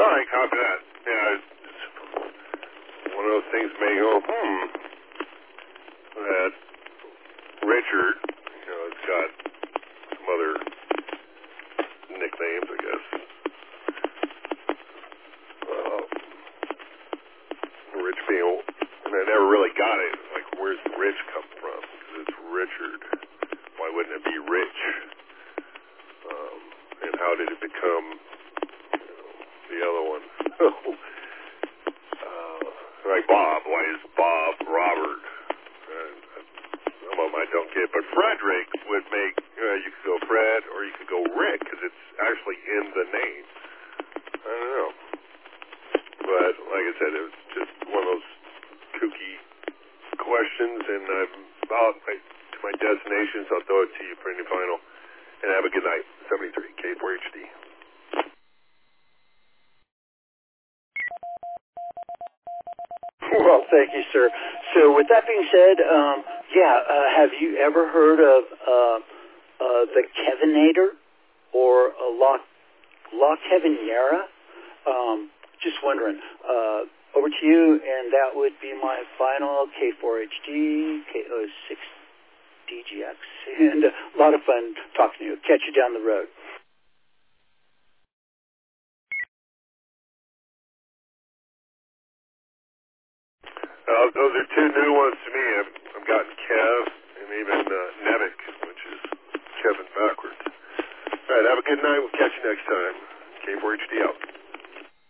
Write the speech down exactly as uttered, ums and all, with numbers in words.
All right, copy that. Yeah, it's one of those things may go, hmm, that Richard, you know, it's got some other nicknames, I guess. Uh, Rich being, and I never really got it. Like, where's Rich come from? Because it's Richard. Why wouldn't it be Rich? Um, and how did it become, you know, the other one? uh, like Bob. Why is Bob Robert? And some of them I don't get. But Frederick would make, you know, you could go Fred or you could go Rick because it's actually in the name. I don't know. But like I said, it was just one of those kooky questions, and I'm about my, to my destination, so I'll throw it to you for any final. And have a good night. seventy-three K four H D. Well, thank you, sir. So with that being said, um, yeah, uh, have you ever heard of uh, uh, the Kevinator or a La, La Kevinera? Um, just wondering. Uh, over to you, and that would be my final K four H D, K O six D G X, and a lot of fun talking to you. Catch you down the road. Uh, those are two new ones to me. I've, I've gotten Kev and even uh, Nevik, which is Kevin backwards. All right, have a good night. We'll catch you next time. K four H D out.